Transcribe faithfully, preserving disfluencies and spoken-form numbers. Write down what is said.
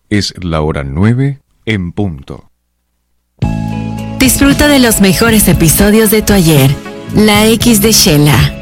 Es la hora nueve en punto. Disfruta de los mejores episodios de tu ayer. La X de Shela.